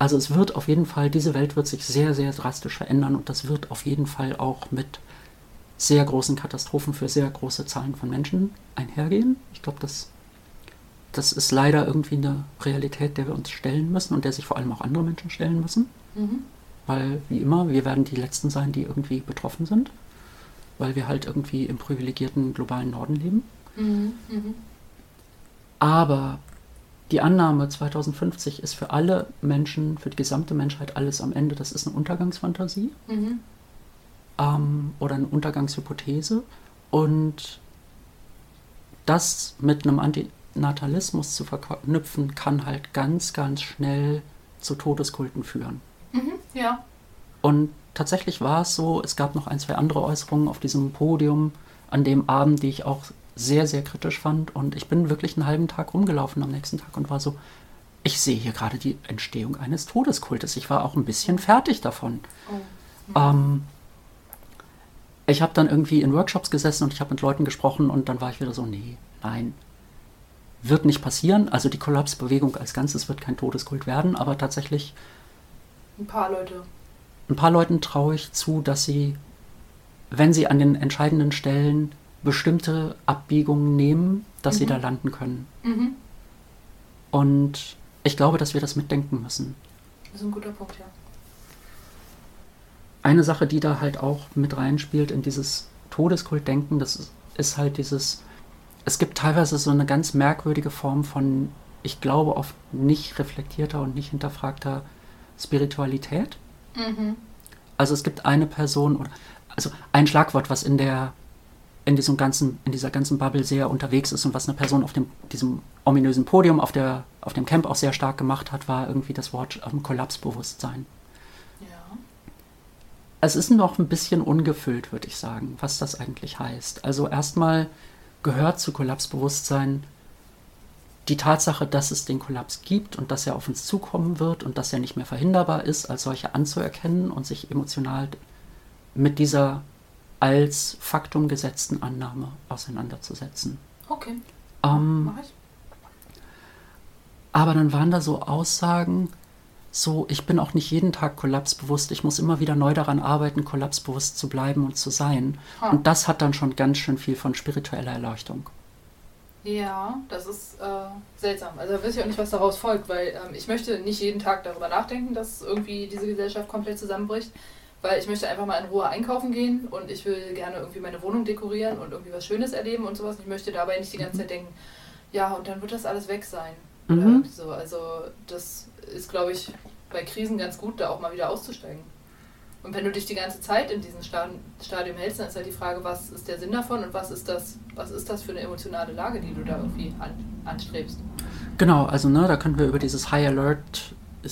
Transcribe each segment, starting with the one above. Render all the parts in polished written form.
Also es wird auf jeden Fall, diese Welt wird sich sehr, sehr drastisch verändern und das wird auf jeden Fall auch mit sehr großen Katastrophen für sehr große Zahlen von Menschen einhergehen. Ich glaube, das ist leider irgendwie eine Realität, der wir uns stellen müssen und der sich vor allem auch andere Menschen stellen müssen. Weil, wie immer, wir werden die Letzten sein, die irgendwie betroffen sind, weil wir halt irgendwie im privilegierten globalen Norden leben. Aber die Annahme 2050 ist für alle Menschen, für die gesamte Menschheit alles am Ende, das ist eine Untergangsfantasie oder eine Untergangshypothese. Und das mit einem Antinatalismus zu verknüpfen, kann halt ganz, ganz schnell zu Todeskulten führen. Ja. Und tatsächlich war es so, es gab noch 1, 2 andere Äußerungen auf diesem Podium an dem Abend, die ich auch sehr, sehr kritisch fand. Und ich bin wirklich einen halben Tag rumgelaufen am nächsten Tag und war so, ich sehe hier gerade die Entstehung eines Todeskultes. Ich war auch ein bisschen fertig davon. Ich habe dann irgendwie in Workshops gesessen und ich habe mit Leuten gesprochen und dann war ich wieder so, nee, nein, wird nicht passieren. Also die Kollapsbewegung als Ganzes wird kein Todeskult werden, aber tatsächlich Ein paar Leute. ein paar Leuten traue ich zu, dass sie, wenn sie an den entscheidenden Stellen bestimmte Abbiegungen nehmen, dass sie da landen können. Und ich glaube, dass wir das mitdenken müssen. Das ist ein guter Punkt, ja. Eine Sache, die da halt auch mit reinspielt in dieses Todeskultdenken, das ist halt dieses, es gibt teilweise so eine ganz merkwürdige Form von, ich glaube, oft nicht reflektierter und nicht hinterfragter Spiritualität. Also es gibt eine Person, oder also ein Schlagwort, was in dieser ganzen Bubble sehr unterwegs ist und was eine Person auf diesem ominösen Podium auf dem Camp auch sehr stark gemacht hat, war irgendwie das Wort Kollapsbewusstsein. Ja. Es ist noch ein bisschen ungefüllt, würde ich sagen, was das eigentlich heißt. Also erstmal gehört zu Kollapsbewusstsein die Tatsache, dass es den Kollaps gibt und dass er auf uns zukommen wird und dass er nicht mehr verhinderbar ist, als solche anzuerkennen und sich emotional mit dieser als Faktum gesetzten Annahme auseinanderzusetzen. Okay. Mach ich. Aber dann waren da so Aussagen, so, ich bin auch nicht jeden Tag kollapsbewusst, ich muss immer wieder neu daran arbeiten, kollapsbewusst zu bleiben und zu sein. Und das hat dann schon ganz schön viel von spiritueller Erleuchtung. Ja, das ist seltsam. Also da weiß ich auch nicht, was daraus folgt, weil ich möchte nicht jeden Tag darüber nachdenken, dass irgendwie diese Gesellschaft komplett zusammenbricht, weil ich möchte einfach mal in Ruhe einkaufen gehen und ich will gerne irgendwie meine Wohnung dekorieren und irgendwie was Schönes erleben und sowas. Ich möchte dabei nicht die ganze Zeit denken, ja, und dann wird das alles weg sein. Oder irgendwie so. Also das ist, glaube ich, bei Krisen ganz gut, da auch mal wieder auszusteigen. Und wenn du dich die ganze Zeit in diesem Stadium hältst, dann ist halt die Frage, was ist der Sinn davon und was ist das für eine emotionale Lage, die du da irgendwie anstrebst. Genau, also da können wir über dieses High Alert, wie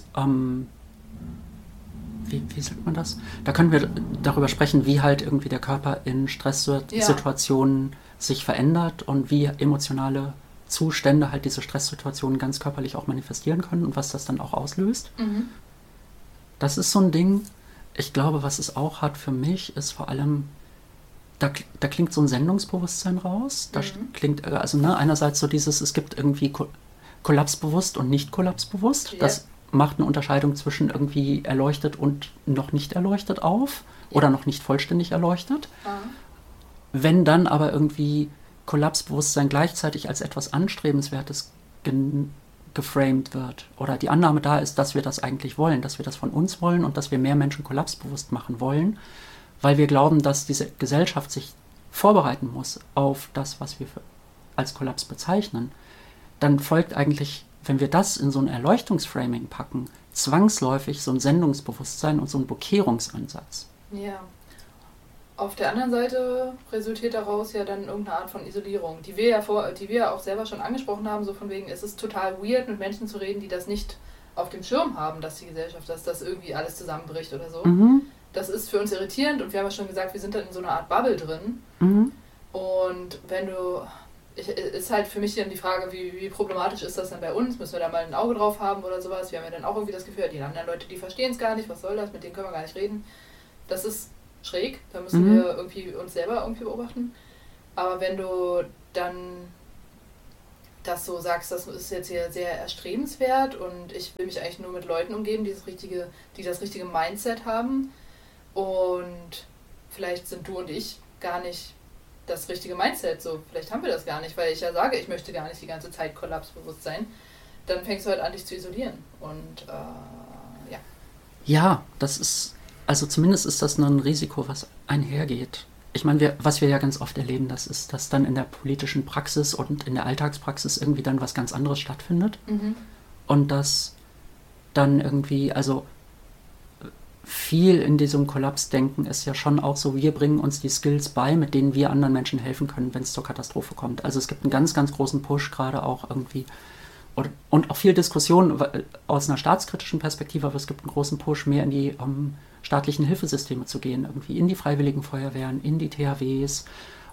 sagt man das? Da können wir darüber sprechen, wie halt irgendwie der Körper in Stresssituationen sich verändert und wie emotionale Zustände halt diese Stresssituationen ganz körperlich auch manifestieren können und was das dann auch auslöst. Das ist so ein Ding. Ich glaube, was es auch hat für mich, ist vor allem, da klingt so ein Sendungsbewusstsein raus. Da klingt, also einerseits so dieses, es gibt irgendwie kollapsbewusst und nicht kollapsbewusst. Yeah. Das macht eine Unterscheidung zwischen irgendwie erleuchtet und noch nicht erleuchtet auf oder noch nicht vollständig erleuchtet. Wenn dann aber irgendwie Kollapsbewusstsein gleichzeitig als etwas Anstrebenswertes geframed wird oder die Annahme da ist, dass wir das eigentlich wollen, dass wir das von uns wollen und dass wir mehr Menschen kollapsbewusst machen wollen, weil wir glauben, dass diese Gesellschaft sich vorbereiten muss auf das, was wir als Kollaps bezeichnen, dann folgt eigentlich, wenn wir das in so ein Erleuchtungsframing packen, zwangsläufig so ein Sendungsbewusstsein und so ein Bekehrungsansatz. Ja. Auf der anderen Seite resultiert daraus ja dann irgendeine Art von Isolierung, die wir ja auch selber schon angesprochen haben, so von wegen, es ist total weird, mit Menschen zu reden, die das nicht auf dem Schirm haben, dass die Gesellschaft, dass das irgendwie alles zusammenbricht oder so. Das ist für uns irritierend und wir haben ja schon gesagt, wir sind dann in so einer Art Bubble drin. Und ist halt für mich dann die Frage, wie problematisch ist das denn bei uns? Müssen wir da mal ein Auge drauf haben oder sowas? Wir haben ja dann auch irgendwie das Gefühl, die anderen Leute, die verstehen es gar nicht, was soll das, mit denen können wir gar nicht reden. Das ist schräg, da müssen wir irgendwie uns selber irgendwie beobachten. Aber wenn du dann dass du sagst, das ist jetzt hier sehr erstrebenswert und ich will mich eigentlich nur mit Leuten umgeben, die das richtige Mindset haben. Und vielleicht sind du und ich gar nicht das richtige Mindset. So, vielleicht haben wir das gar nicht, weil ich ja sage, ich möchte gar nicht die ganze Zeit kollapsbewusst sein. Dann fängst du halt an, dich zu isolieren. Und ja. Ja, das ist, also zumindest ist das ein Risiko, was einhergeht. Ich meine, was wir ja ganz oft erleben, das ist, dass dann in der politischen Praxis und in der Alltagspraxis irgendwie dann was ganz anderes stattfindet. Und dass dann irgendwie, also viel in diesem Kollapsdenken ist ja schon auch so, wir bringen uns die Skills bei, mit denen wir anderen Menschen helfen können, wenn es zur Katastrophe kommt. Also es gibt einen ganz, ganz großen Push, gerade auch irgendwie, und auch viel Diskussion aus einer staatskritischen Perspektive, aber es gibt einen großen Push, mehr in die staatlichen Hilfesysteme zu gehen, irgendwie in die Freiwilligen Feuerwehren, in die THWs,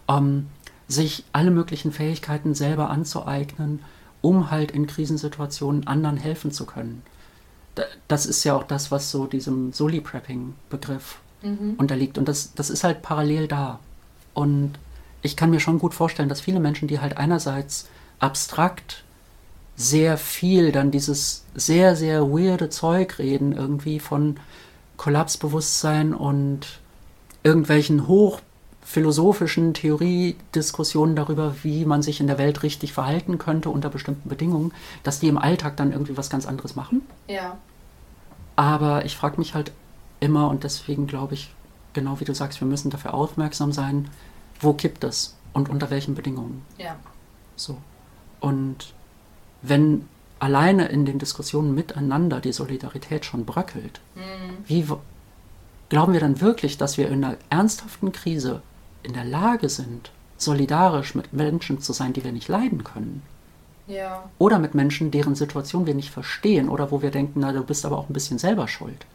sich alle möglichen Fähigkeiten selber anzueignen, um halt in Krisensituationen anderen helfen zu können. Das ist ja auch das, was so diesem Soli-Prepping-Begriff unterliegt. Und das ist halt parallel da. Und ich kann mir schon gut vorstellen, dass viele Menschen, die halt einerseits abstrakt sehr viel dann dieses sehr, sehr weirde Zeug reden, irgendwie von Kollapsbewusstsein und irgendwelchen hochphilosophischen Theoriediskussionen darüber, wie man sich in der Welt richtig verhalten könnte unter bestimmten Bedingungen, dass die im Alltag dann irgendwie was ganz anderes machen. Ja. Aber ich frage mich halt immer, und deswegen glaube ich, genau wie du sagst, wir müssen dafür aufmerksam sein, wo kippt es und unter welchen Bedingungen. Ja. So. Und wenn alleine in den Diskussionen miteinander die Solidarität schon bröckelt, wie glauben wir dann wirklich, dass wir in einer ernsthaften Krise in der Lage sind, solidarisch mit Menschen zu sein, die wir nicht leiden können? Ja. Oder mit Menschen, deren Situation wir nicht verstehen oder wo wir denken, na, du bist aber auch ein bisschen selber schuld.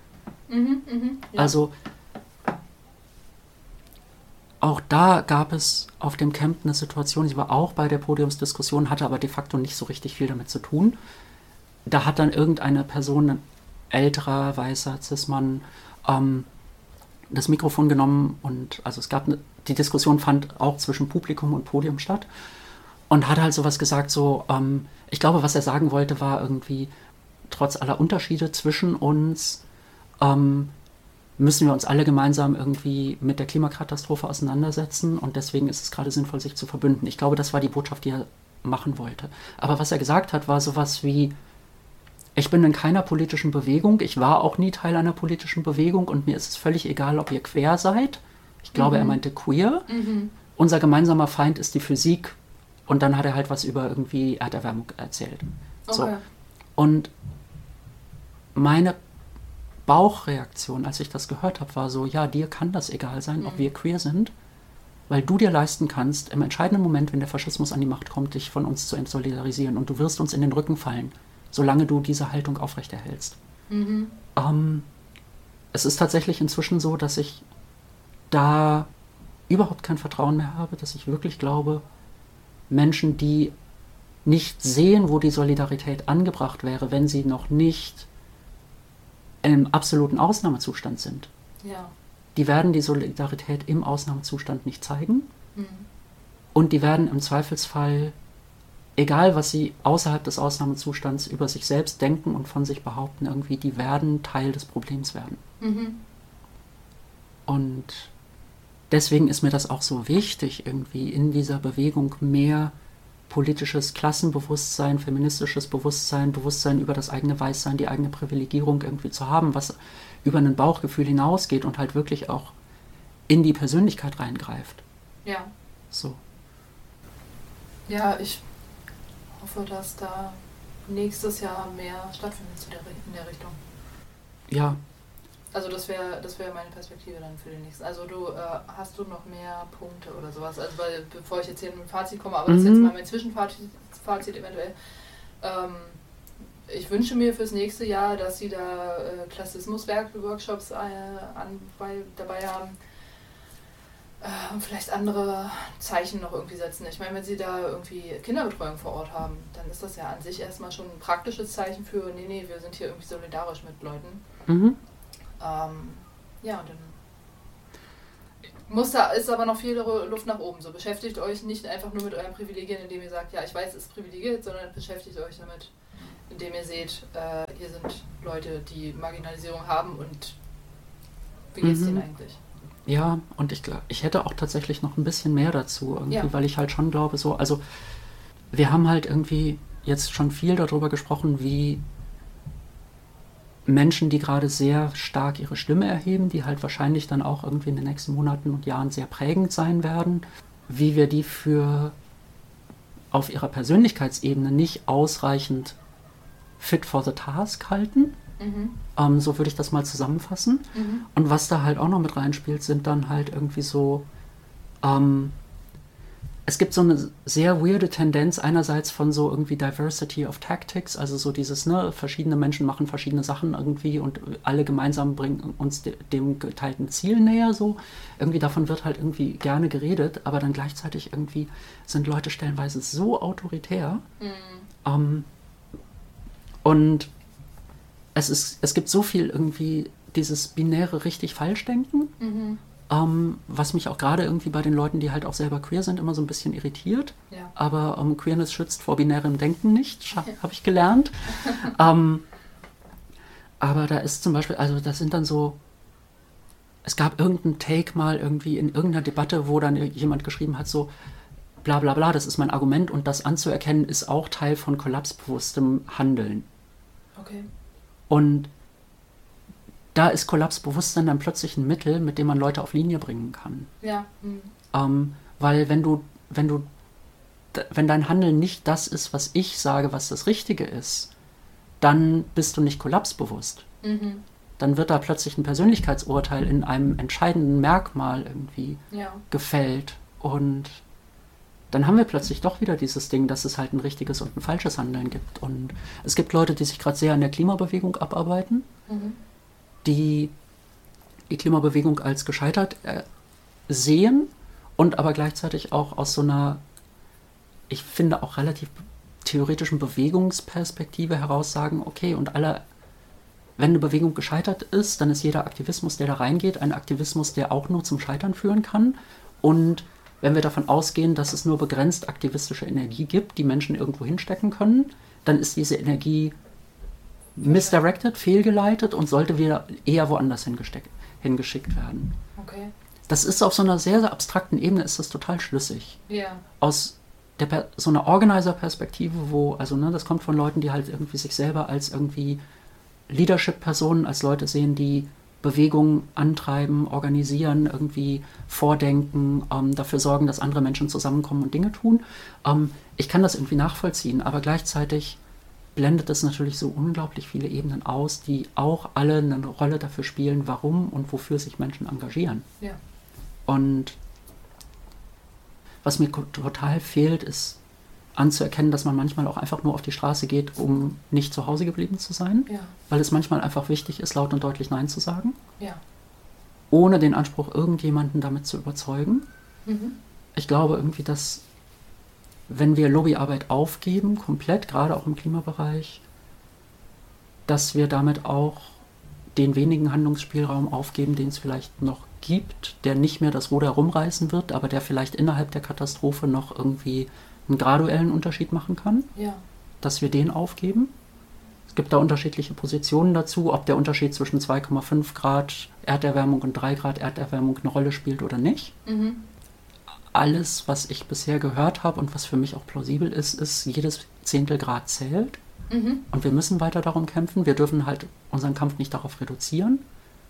Ja. Also auch da gab es auf dem Camp eine Situation, ich war auch bei der Podiumsdiskussion, hatte aber de facto nicht so richtig viel damit zu tun. Da hat dann irgendeine Person, ein älterer, weißer Cis-Mann, das Mikrofon genommen und also es gab die Diskussion fand auch zwischen Publikum und Podium statt und hat halt sowas gesagt, so, ich glaube, was er sagen wollte, war irgendwie, trotz aller Unterschiede zwischen uns, müssen wir uns alle gemeinsam irgendwie mit der Klimakatastrophe auseinandersetzen und deswegen ist es gerade sinnvoll, sich zu verbünden. Ich glaube, das war die Botschaft, die er machen wollte. Aber was er gesagt hat, war sowas wie, ich bin in keiner politischen Bewegung, ich war auch nie Teil einer politischen Bewegung und mir ist es völlig egal, ob ihr quer seid. Ich glaube, er meinte queer. Unser gemeinsamer Feind ist die Physik und dann hat er halt was über irgendwie Erderwärmung erzählt. Okay. So. Und meine Bauchreaktion, als ich das gehört habe, war so, ja, dir kann das egal sein, ob wir queer sind, weil du dir leisten kannst, im entscheidenden Moment, wenn der Faschismus an die Macht kommt, dich von uns zu entsolidarisieren und du wirst uns in den Rücken fallen, solange du diese Haltung aufrechterhältst. Es ist tatsächlich inzwischen so, dass ich da überhaupt kein Vertrauen mehr habe, dass ich wirklich glaube, Menschen, die nicht sehen, wo die Solidarität angebracht wäre, wenn sie noch nicht im absoluten Ausnahmezustand sind, die werden die Solidarität im Ausnahmezustand nicht zeigen und die werden im Zweifelsfall, egal was sie außerhalb des Ausnahmezustands über sich selbst denken und von sich behaupten, irgendwie, die werden Teil des Problems werden. Und deswegen ist mir das auch so wichtig, irgendwie in dieser Bewegung mehr politisches Klassenbewusstsein, feministisches Bewusstsein, Bewusstsein über das eigene Weißsein, die eigene Privilegierung irgendwie zu haben, was über ein Bauchgefühl hinausgeht und halt wirklich auch in die Persönlichkeit reingreift. Ja. So. Ja, ich hoffe, dass da nächstes Jahr mehr stattfindet in der Richtung. Ja. Also das wäre meine Perspektive dann für den nächsten. Also hast du noch mehr Punkte oder sowas? Also weil, bevor ich jetzt hier mit dem Fazit komme, aber das ist jetzt mal mein Zwischenfazit eventuell. Ich wünsche mir fürs nächste Jahr, dass sie da Klassismus-Workshops dabei haben und vielleicht andere Zeichen noch irgendwie setzen. Ich meine, wenn sie da irgendwie Kinderbetreuung vor Ort haben, dann ist das ja an sich erstmal schon ein praktisches Zeichen für, nee, wir sind hier irgendwie solidarisch mit Leuten. Ja, und dann... Ist aber noch viel Luft nach oben. So, beschäftigt euch nicht einfach nur mit euren Privilegien, indem ihr sagt, ja, ich weiß, es ist privilegiert, sondern beschäftigt euch damit, indem ihr seht, hier sind Leute, die Marginalisierung haben und wie geht's denen eigentlich? Ja, und ich hätte auch tatsächlich noch ein bisschen mehr dazu, irgendwie, weil ich halt schon glaube, also wir haben halt irgendwie jetzt schon viel darüber gesprochen, wie Menschen, die gerade sehr stark ihre Stimme erheben, die halt wahrscheinlich dann auch irgendwie in den nächsten Monaten und Jahren sehr prägend sein werden, wie wir die für auf ihrer Persönlichkeitsebene nicht ausreichend fit for the task halten. So würde ich das mal zusammenfassen. Und was da halt auch noch mit reinspielt, sind dann halt irgendwie so es gibt so eine sehr weirde Tendenz einerseits von so irgendwie Diversity of Tactics, also so dieses, ne, verschiedene Menschen machen verschiedene Sachen irgendwie und alle gemeinsam bringen uns dem geteilten Ziel näher, so. Irgendwie davon wird halt irgendwie gerne geredet, aber dann gleichzeitig irgendwie sind Leute stellenweise so autoritär. Und es gibt so viel irgendwie dieses binäre richtig-falsch-Denken, was mich auch gerade irgendwie bei den Leuten, die halt auch selber queer sind, immer so ein bisschen irritiert. Ja. Aber Queerness schützt vor binärem Denken nicht, habe ich gelernt. Aber da ist zum Beispiel, also das sind dann so, es gab irgendeinen Take mal irgendwie in irgendeiner Debatte, wo dann jemand geschrieben hat, so bla bla bla, das ist mein Argument und das anzuerkennen ist auch Teil von kollapsbewusstem Handeln. Okay. Und da ist Kollapsbewusstsein dann plötzlich ein Mittel, mit dem man Leute auf Linie bringen kann. Ja. Weil wenn dein Handeln nicht das ist, was ich sage, was das Richtige ist, dann bist du nicht kollapsbewusst. Dann wird da plötzlich ein Persönlichkeitsurteil in einem entscheidenden Merkmal irgendwie gefällt. Und dann haben wir plötzlich doch wieder dieses Ding, dass es halt ein richtiges und ein falsches Handeln gibt. Und es gibt Leute, die sich gerade sehr an der Klimabewegung abarbeiten, die Klimabewegung als gescheitert sehen und aber gleichzeitig auch aus so einer, ich finde auch relativ theoretischen Bewegungsperspektive heraus sagen, okay, und wenn eine Bewegung gescheitert ist, dann ist jeder Aktivismus, der da reingeht, ein Aktivismus, der auch nur zum Scheitern führen kann. Und wenn wir davon ausgehen, dass es nur begrenzt aktivistische Energie gibt, die Menschen irgendwo hinstecken können, dann ist diese Energie misdirected, fehlgeleitet und sollte wieder eher woanders hingeschickt werden. Okay. Das ist auf so einer sehr, sehr abstrakten Ebene ist das total schlüssig. Ja. Aus so einer Organizer-Perspektive, wo, also ne, das kommt von Leuten, die halt irgendwie sich selber als irgendwie Leadership-Personen, als Leute sehen, die Bewegungen antreiben, organisieren, irgendwie vordenken, dafür sorgen, dass andere Menschen zusammenkommen und Dinge tun. Ich kann das irgendwie nachvollziehen, aber gleichzeitig blendet es natürlich so unglaublich viele Ebenen aus, die auch alle eine Rolle dafür spielen, warum und wofür sich Menschen engagieren. Ja. Und was mir total fehlt, ist anzuerkennen, dass man manchmal auch einfach nur auf die Straße geht, um nicht zu Hause geblieben zu sein, weil es manchmal einfach wichtig ist, laut und deutlich Nein zu sagen, ohne den Anspruch, irgendjemanden damit zu überzeugen. Ich glaube irgendwie, dass wenn wir Lobbyarbeit aufgeben, komplett, gerade auch im Klimabereich, dass wir damit auch den wenigen Handlungsspielraum aufgeben, den es vielleicht noch gibt, der nicht mehr das Ruder rumreißen wird, aber der vielleicht innerhalb der Katastrophe noch irgendwie einen graduellen Unterschied machen kann, dass wir den aufgeben. Es gibt da unterschiedliche Positionen dazu, ob der Unterschied zwischen 2,5 Grad Erderwärmung und 3 Grad Erderwärmung eine Rolle spielt oder nicht. Alles, was ich bisher gehört habe und was für mich auch plausibel ist, jedes Zehntelgrad zählt. Und wir müssen weiter darum kämpfen. Wir dürfen halt unseren Kampf nicht darauf reduzieren.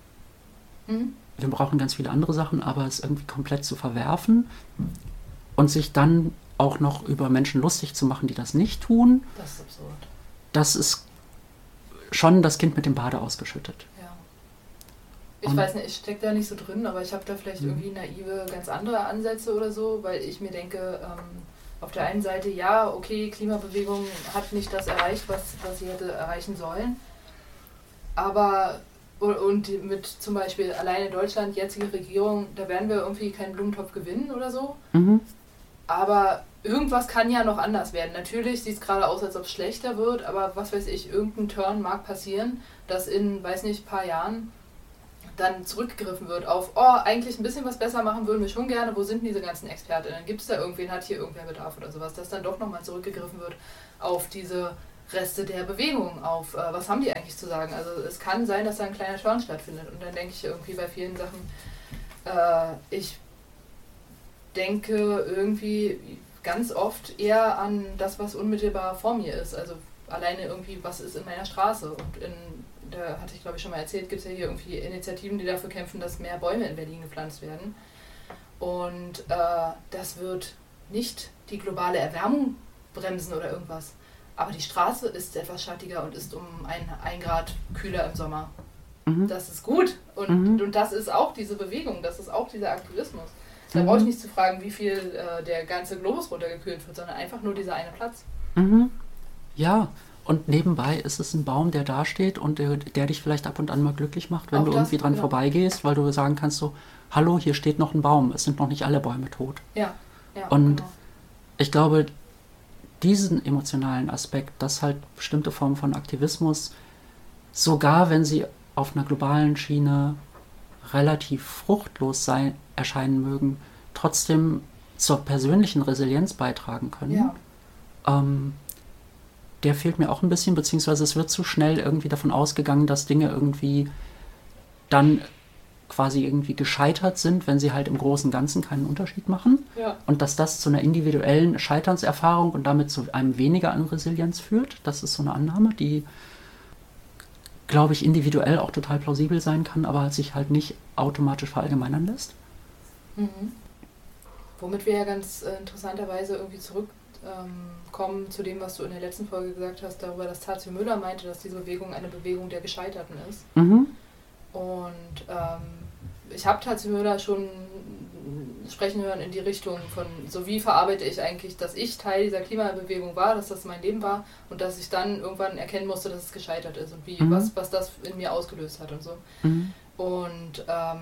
Wir brauchen ganz viele andere Sachen, aber es irgendwie komplett zu verwerfen und sich dann auch noch über Menschen lustig zu machen, die das nicht tun, das ist absurd. Das ist schon das Kind mit dem Bade ausgeschüttet. Ja. Ich weiß nicht, ich stecke da nicht so drin, aber ich habe da vielleicht irgendwie naive, ganz andere Ansätze oder so, weil ich mir denke, auf der einen Seite, ja, okay, Klimabewegung hat nicht das erreicht, was sie hätte erreichen sollen, aber und mit zum Beispiel alleine Deutschland, jetzige Regierung, da werden wir irgendwie keinen Blumentopf gewinnen oder so. Aber irgendwas kann ja noch anders werden. Natürlich sieht es gerade aus, als ob es schlechter wird, aber was weiß ich, irgendein Turn mag passieren, dass in, weiß nicht, ein paar Jahren dann zurückgegriffen wird auf, eigentlich ein bisschen was besser machen würden wir schon gerne, wo sind diese ganzen ExpertInnen? Gibt es da irgendwen, hat hier irgendwer Bedarf oder sowas, dass dann doch nochmal zurückgegriffen wird auf diese Reste der Bewegung, auf was haben die eigentlich zu sagen? Also es kann sein, dass da ein kleiner Turn stattfindet und dann denke ich irgendwie bei vielen Sachen, ich denke irgendwie ganz oft eher an das, was unmittelbar vor mir ist, also alleine irgendwie, was ist in meiner Straße und da hatte ich glaube ich schon mal erzählt, gibt es ja hier irgendwie Initiativen, die dafür kämpfen, dass mehr Bäume in Berlin gepflanzt werden und das wird nicht die globale Erwärmung bremsen oder irgendwas. Aber die Straße ist etwas schattiger und ist um 1 Grad kühler im Sommer. Mhm. Das ist gut. Und das ist auch diese Bewegung, das ist auch dieser Aktivismus. Da brauche ich nicht zu fragen, wie viel der ganze Globus runtergekühlt wird, sondern einfach nur dieser eine Platz. Mhm. Ja, und nebenbei ist es ein Baum, der da steht und der dich vielleicht ab und an mal glücklich macht, wenn auch du irgendwie dran vorbeigehst, weil du sagen kannst so, hallo, hier steht noch ein Baum, es sind noch nicht alle Bäume tot. Ja, und genau. Ich glaube, diesen emotionalen Aspekt, dass halt bestimmte Formen von Aktivismus, sogar wenn sie auf einer globalen Schiene relativ fruchtlos erscheinen mögen, trotzdem zur persönlichen Resilienz beitragen können. Ja. Der fehlt mir auch ein bisschen, beziehungsweise es wird zu schnell irgendwie davon ausgegangen, dass Dinge irgendwie dann quasi irgendwie gescheitert sind, wenn sie halt im großen und Ganzen keinen Unterschied machen. Ja. Und dass das zu einer individuellen Scheiternserfahrung und damit zu einem weniger an Resilienz führt. Das ist so eine Annahme, die, glaube ich, individuell auch total plausibel sein kann, aber sich halt nicht automatisch verallgemeinern lässt. Mhm. Womit wir ja ganz interessanterweise irgendwie zurückkommen zu dem, was du in der letzten Folge gesagt hast, darüber, dass Tatsio Müller meinte, dass diese Bewegung eine Bewegung der Gescheiterten ist. Mhm. Und ich habe Tatsio Müller schon sprechen hören in die Richtung von, so wie verarbeite ich eigentlich, dass ich Teil dieser Klimabewegung war, dass das mein Leben war und dass ich dann irgendwann erkennen musste, dass es gescheitert ist und wie was das in mir ausgelöst hat und so. Mhm. Und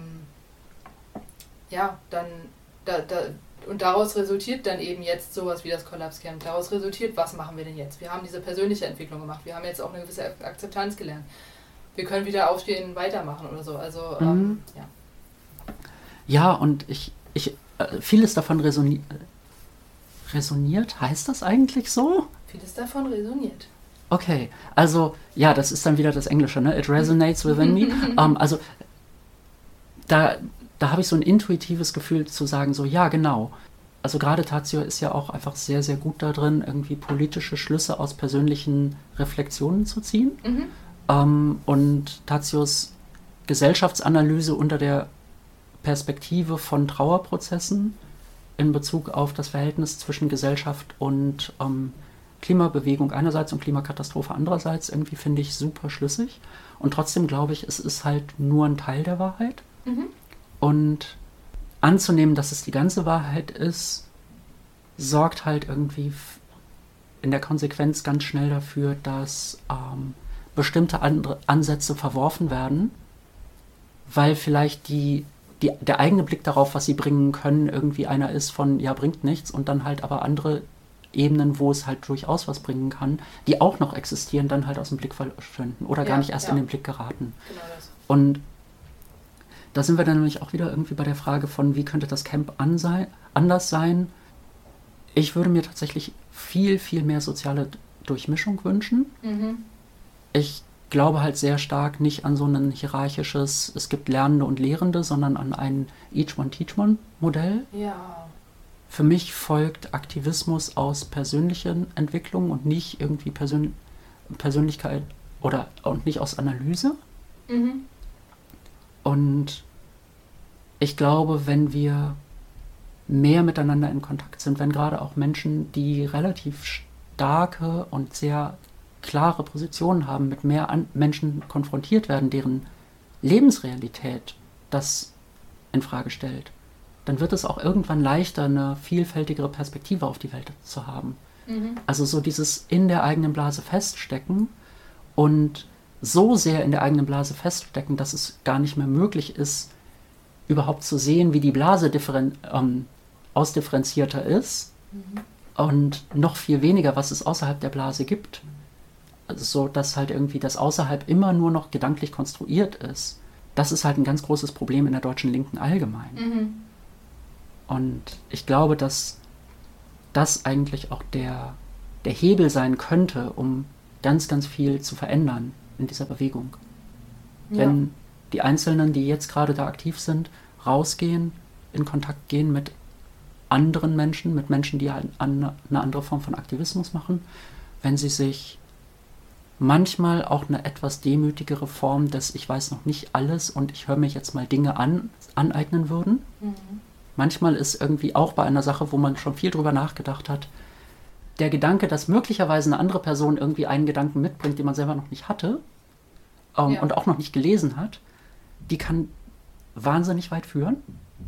dann und daraus resultiert dann eben jetzt sowas wie das Kollapscamp. Daraus resultiert, was machen wir denn jetzt? Wir haben diese persönliche Entwicklung gemacht, wir haben jetzt auch eine gewisse Akzeptanz gelernt. Wir können wieder aufstehen, weitermachen oder so. Also, ja. Ja, und ich vieles davon resoniert, heißt das eigentlich so? Vieles davon resoniert. Okay, also, ja, das ist dann wieder das Englische, ne? It resonates within me. Also, da habe ich so ein intuitives Gefühl zu sagen, so, ja, genau. Also gerade Tadzio ist ja auch einfach sehr, sehr gut da drin, irgendwie politische Schlüsse aus persönlichen Reflexionen zu ziehen. Und Tadzios Gesellschaftsanalyse unter der Perspektive von Trauerprozessen in Bezug auf das Verhältnis zwischen Gesellschaft und Klimabewegung einerseits und Klimakatastrophe andererseits irgendwie finde ich super schlüssig. Und trotzdem glaube ich, es ist halt nur ein Teil der Wahrheit. Und anzunehmen, dass es die ganze Wahrheit ist, sorgt halt irgendwie in der Konsequenz ganz schnell dafür, dass bestimmte andere Ansätze verworfen werden, weil vielleicht der eigene Blick darauf, was sie bringen können, irgendwie einer ist von, ja, bringt nichts und dann halt aber andere Ebenen, wo es halt durchaus was bringen kann, die auch noch existieren, dann halt aus dem Blick verschwinden oder gar nicht erst in den Blick geraten. Genau das. Und da sind wir dann nämlich auch wieder irgendwie bei der Frage von, wie könnte das Camp anders sein? Ich würde mir tatsächlich viel, viel mehr soziale Durchmischung wünschen. Ich glaube halt sehr stark nicht an so ein hierarchisches, es gibt Lernende und Lehrende, sondern an ein Each-One-Teach-One-Modell. Ja. Für mich folgt Aktivismus aus persönlichen Entwicklungen und nicht irgendwie Persönlichkeit und nicht aus Analyse. Und ich glaube, wenn wir mehr miteinander in Kontakt sind, wenn gerade auch Menschen, die relativ starke und sehr klare Positionen haben, mit mehr Menschen konfrontiert werden, deren Lebensrealität das in Frage stellt, dann wird es auch irgendwann leichter, eine vielfältigere Perspektive auf die Welt zu haben. Also so dieses in der eigenen Blase feststecken und so sehr in der eigenen Blase feststecken, dass es gar nicht mehr möglich ist, überhaupt zu sehen, wie die Blase ausdifferenzierter ist und noch viel weniger, was es außerhalb der Blase gibt. Also so, dass halt irgendwie das Außerhalb immer nur noch gedanklich konstruiert ist. das ist halt ein ganz großes Problem in der deutschen Linken allgemein. Mhm. Und ich glaube, dass das eigentlich auch der Hebel sein könnte, um ganz, ganz viel zu verändern in dieser Bewegung. Ja. Wenn die Einzelnen, die jetzt gerade da aktiv sind, rausgehen, in Kontakt gehen mit anderen Menschen, mit Menschen, die halt eine andere Form von Aktivismus machen, wenn sie sich manchmal auch eine etwas demütigere Form des ich weiß noch nicht alles und ich höre mich jetzt mal Dinge aneignen würden. Mhm. Manchmal ist irgendwie auch bei einer Sache, wo man schon viel drüber nachgedacht hat, der Gedanke, dass möglicherweise eine andere Person irgendwie einen Gedanken mitbringt, den man selber noch nicht hatte und auch noch nicht gelesen hat, die kann wahnsinnig weit führen.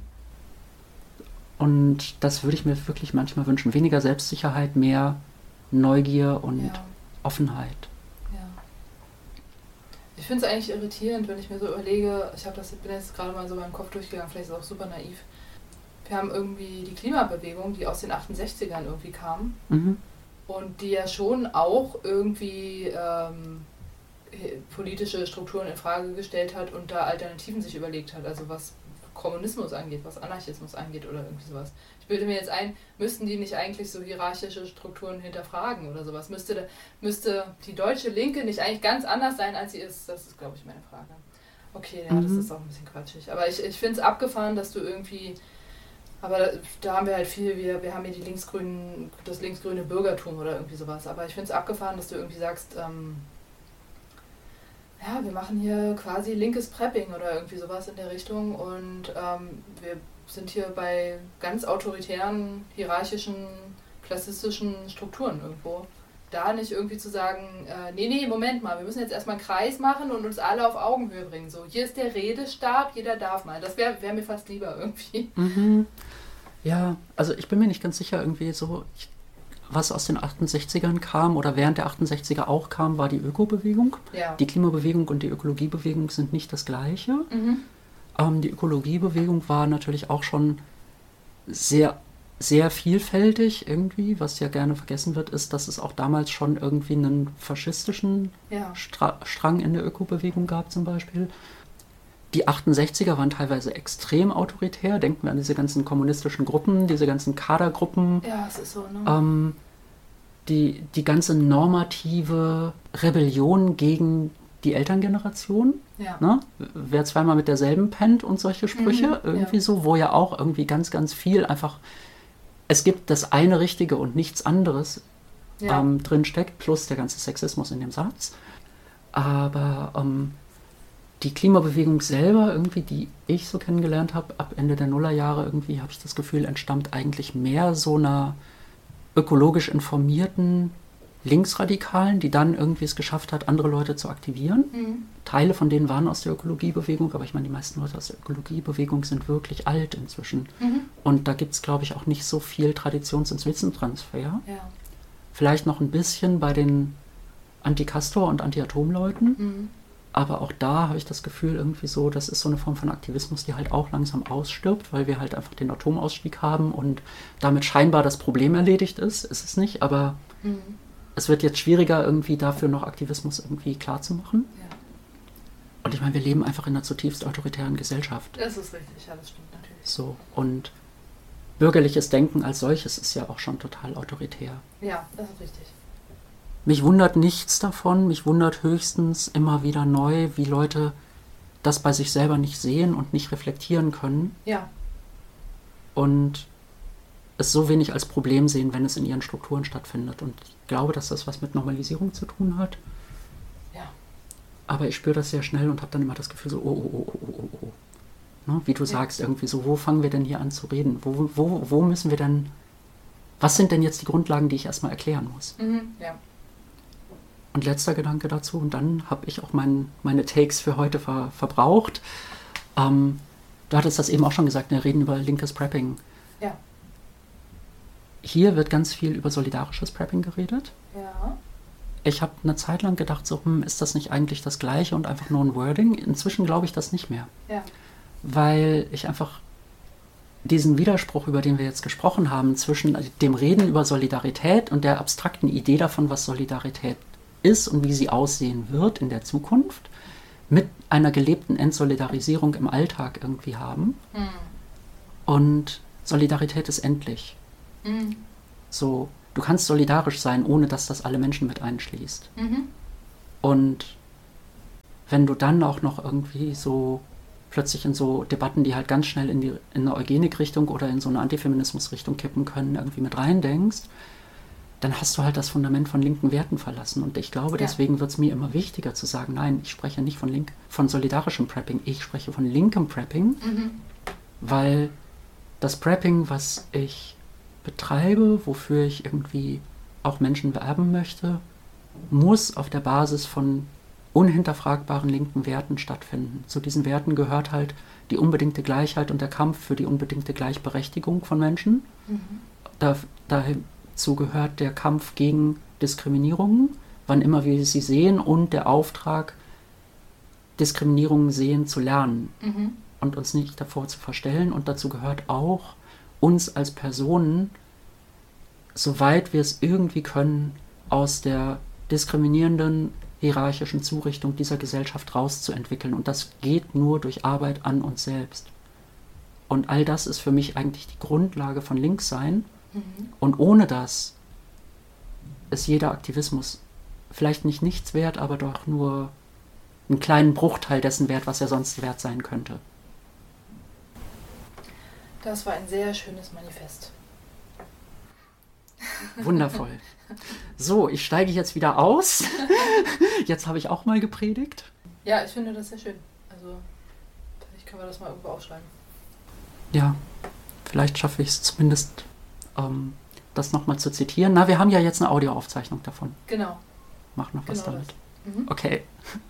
Und das würde ich mir wirklich manchmal wünschen. Weniger Selbstsicherheit, mehr Neugier und Offenheit. Ja. Ich finde es eigentlich irritierend, wenn ich mir so überlege, bin jetzt gerade mal so beim Kopf durchgegangen, vielleicht ist es auch super naiv. Wir haben irgendwie die Klimabewegung, die aus den 68ern irgendwie kam und die ja schon auch irgendwie politische Strukturen in Frage gestellt hat und da Alternativen sich überlegt hat, also was Kommunismus angeht, was Anarchismus angeht oder irgendwie sowas. Ich bilde mir jetzt ein, müssten die nicht eigentlich so hierarchische Strukturen hinterfragen oder sowas? Müsste die deutsche Linke nicht eigentlich ganz anders sein, als sie ist? Das ist, glaube ich, meine Frage. Okay, ja, das ist auch ein bisschen quatschig. Aber ich finde es abgefahren, dass du irgendwie... Aber da haben wir halt viel, wir haben hier das linksgrüne Bürgertum oder irgendwie sowas. Aber ich finde es abgefahren, dass du irgendwie sagst, wir machen hier quasi linkes Prepping oder irgendwie sowas in der Richtung und wir sind hier bei ganz autoritären, hierarchischen, klassistischen Strukturen irgendwo. Da nicht irgendwie zu sagen, nee, Moment mal, wir müssen jetzt erstmal einen Kreis machen und uns alle auf Augenhöhe bringen. So, hier ist der Redestab, jeder darf mal. Das wär mir fast lieber irgendwie. Mhm. Ja, also ich bin mir nicht ganz sicher irgendwie so, was aus den 68ern kam oder während der 68er auch kam, war die Ökobewegung. Ja. Die Klimabewegung und die Ökologiebewegung sind nicht das Gleiche. Die Ökologiebewegung war natürlich auch schon sehr, sehr vielfältig irgendwie. Was ja gerne vergessen wird, ist, dass es auch damals schon irgendwie einen faschistischen Strang in der Ökobewegung gab zum Beispiel. Die 68er waren teilweise extrem autoritär. Denken wir an diese ganzen kommunistischen Gruppen, diese ganzen Kadergruppen. Ja, es ist so, ne? Die ganze normative Rebellion gegen die Elterngeneration. Ja. Ne? Wer zweimal mit derselben pennt und solche Sprüche. Irgendwie so, wo ja auch irgendwie ganz, ganz viel einfach... Es gibt das eine Richtige und nichts anderes drin steckt, plus der ganze Sexismus in dem Satz. Aber die Klimabewegung selber, irgendwie, die ich so kennengelernt habe, ab Ende der Nullerjahre, irgendwie habe ich das Gefühl, entstammt eigentlich mehr so einer ökologisch informierten Linksradikalen, die dann irgendwie es geschafft hat, andere Leute zu aktivieren. Teile von denen waren aus der Ökologiebewegung, aber ich meine, die meisten Leute aus der Ökologiebewegung sind wirklich alt inzwischen. Und da gibt es, glaube ich, auch nicht so viel Traditions- und Wissenstransfer. Ja. Vielleicht noch ein bisschen bei den Anti-Castor- und Anti-Atom-Leuten. Aber auch da habe ich das Gefühl irgendwie so, das ist so eine Form von Aktivismus, die halt auch langsam ausstirbt, weil wir halt einfach den Atomausstieg haben und damit scheinbar das Problem erledigt ist. Ist es nicht, aber es wird jetzt schwieriger, irgendwie dafür noch Aktivismus irgendwie klarzumachen. Ja. Und ich meine, wir leben einfach in einer zutiefst autoritären Gesellschaft. Das ist richtig, ja, das stimmt natürlich. So, und bürgerliches Denken als solches ist ja auch schon total autoritär. Ja, das ist richtig. Mich wundert nichts davon, mich wundert höchstens immer wieder neu, wie Leute das bei sich selber nicht sehen und nicht reflektieren können. Ja. Und es so wenig als Problem sehen, wenn es in ihren Strukturen stattfindet. Und ich glaube, dass das was mit Normalisierung zu tun hat. Ja. Aber ich spüre das sehr schnell und habe dann immer das Gefühl so, oh. Ne? Wie du sagst, irgendwie so, wo fangen wir denn hier an zu reden? Wo müssen wir denn, was sind denn jetzt die Grundlagen, die ich erstmal erklären muss? Ja. Und letzter Gedanke dazu, und dann habe ich auch meine Takes für heute verbraucht. Du hattest das eben auch schon gesagt, wir reden über linkes Prepping. Ja. Hier wird ganz viel über solidarisches Prepping geredet. Ja. Ich habe eine Zeit lang gedacht, so, ist das nicht eigentlich das Gleiche und einfach nur ein Wording? Inzwischen glaube ich das nicht mehr. Ja. Weil ich einfach diesen Widerspruch, über den wir jetzt gesprochen haben, zwischen dem Reden über Solidarität und der abstrakten Idee davon, was Solidarität ist und wie sie aussehen wird in der Zukunft, mit einer gelebten Entsolidarisierung im Alltag irgendwie haben. Und Solidarität ist endlich. So, du kannst solidarisch sein, ohne dass das alle Menschen mit einschließt. Und wenn du dann auch noch irgendwie so plötzlich in so Debatten, die halt ganz schnell in eine Eugenik-Richtung oder in so eine Antifeminismus-Richtung kippen können, irgendwie mit reindenkst, dann hast du halt das Fundament von linken Werten verlassen. Und ich glaube, deswegen wird es mir immer wichtiger zu sagen, nein, ich spreche nicht von solidarischem Prepping, ich spreche von linkem Prepping, weil das Prepping, was ich betreibe, wofür ich irgendwie auch Menschen werben möchte, muss auf der Basis von unhinterfragbaren linken Werten stattfinden. Zu diesen Werten gehört halt die unbedingte Gleichheit und der Kampf für die unbedingte Gleichberechtigung von Menschen. Dazu gehört der Kampf gegen Diskriminierungen, wann immer wir sie sehen, und der Auftrag, Diskriminierungen sehen zu lernen und uns nicht davor zu verstellen. Und dazu gehört auch, uns als Personen, soweit wir es irgendwie können, aus der diskriminierenden, hierarchischen Zurichtung dieser Gesellschaft rauszuentwickeln. Und das geht nur durch Arbeit an uns selbst. Und all das ist für mich eigentlich die Grundlage von Linkssein. Und ohne das ist jeder Aktivismus vielleicht nicht nichts wert, aber doch nur einen kleinen Bruchteil dessen wert, was er sonst wert sein könnte. Das war ein sehr schönes Manifest. Wundervoll. So, ich steige jetzt wieder aus. Jetzt habe ich auch mal gepredigt. Ja, ich finde das sehr schön. Also, vielleicht können wir das mal irgendwo aufschreiben. Ja, vielleicht schaffe ich es zumindest, das nochmal zu zitieren. Na, wir haben ja jetzt eine Audioaufzeichnung davon. Genau. Mach noch was damit. Mhm. Okay.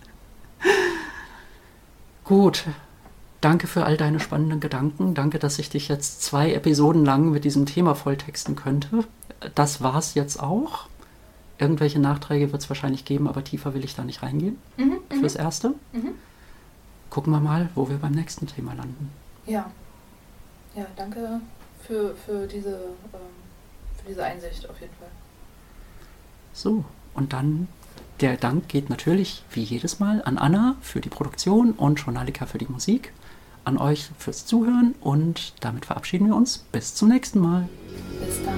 Gut. Danke für all deine spannenden Gedanken. Danke, dass ich dich jetzt 2 Episoden lang mit diesem Thema volltexten könnte. Das war's jetzt auch. Irgendwelche Nachträge wird es wahrscheinlich geben, aber tiefer will ich da nicht reingehen. Fürs Erste. Gucken wir mal, wo wir beim nächsten Thema landen. Ja. Ja, danke für diese Einsicht auf jeden Fall. So, und dann der Dank geht natürlich, wie jedes Mal, an Anna für die Produktion und Journalika für die Musik, an euch fürs Zuhören, und damit verabschieden wir uns. Bis zum nächsten Mal. Bis dann.